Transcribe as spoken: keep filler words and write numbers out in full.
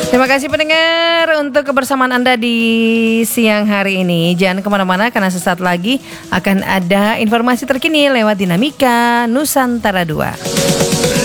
Terima kasih pendengar untuk kebersamaan Anda di siang hari ini. Jangan kemana-mana karena sesaat lagi akan ada informasi terkini lewat Dinamika Nusantara dua.